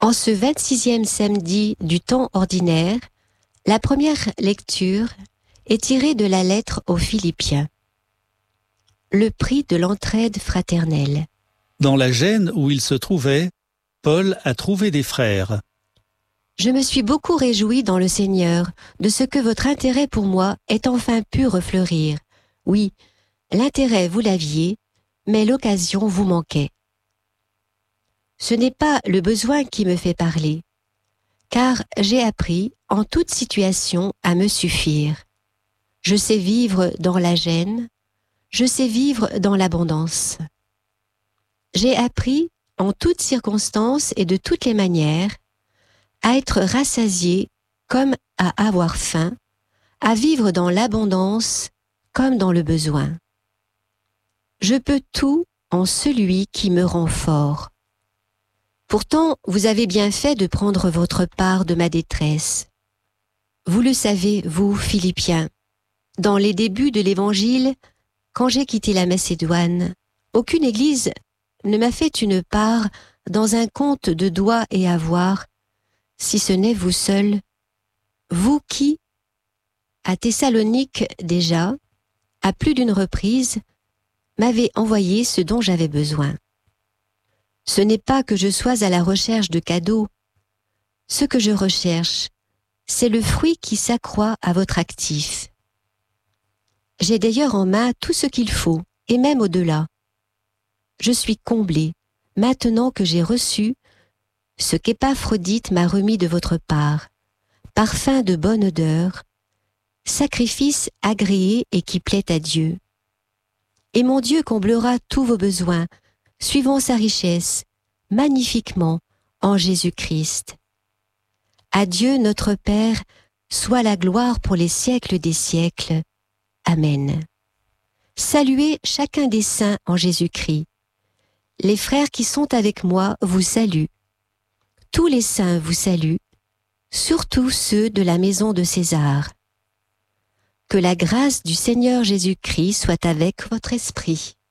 En ce 26e samedi du temps ordinaire, la première lecture est tirée de la lettre aux Philippiens. Le prix de l'entraide fraternelle. Dans la gêne où il se trouvait, Paul a trouvé des frères. Je me suis beaucoup réjoui dans le Seigneur de ce que votre intérêt pour moi ait enfin pu refleurir. Oui, l'intérêt vous l'aviez, mais l'occasion vous manquait. Ce n'est pas le besoin qui me fait parler, car j'ai appris en toute situation à me suffire. Je sais vivre dans la gêne, je sais vivre dans l'abondance. J'ai appris en toutes circonstances et de toutes les manières à être rassasié comme à avoir faim, à vivre dans l'abondance comme dans le besoin. Je peux tout en celui qui me rend fort. Pourtant, vous avez bien fait de prendre votre part de ma détresse. Vous le savez, vous, Philippiens, dans les débuts de l'Évangile, quand j'ai quitté la Macédoine, aucune église ne m'a fait une part dans un compte de doigts et avoirs, si ce n'est vous seul, vous qui, à Thessalonique déjà, à plus d'une reprise, m'avez envoyé ce dont j'avais besoin. Ce n'est pas que je sois à la recherche de cadeaux. Ce que je recherche, c'est le fruit qui s'accroît à votre actif. J'ai d'ailleurs en main tout ce qu'il faut, et même au-delà. Je suis comblé, maintenant que j'ai reçu ce qu'Épaphrodite m'a remis de votre part, parfum de bonne odeur, sacrifice agréé et qui plaît à Dieu. Et mon Dieu comblera tous vos besoins, suivant sa richesse, magnifiquement, en Jésus-Christ. À Dieu notre Père, soit la gloire pour les siècles des siècles. Amen. Saluez chacun des saints en Jésus-Christ. Les frères qui sont avec moi vous saluent. Tous les saints vous saluent, surtout ceux de la maison de César. Que la grâce du Seigneur Jésus-Christ soit avec votre esprit.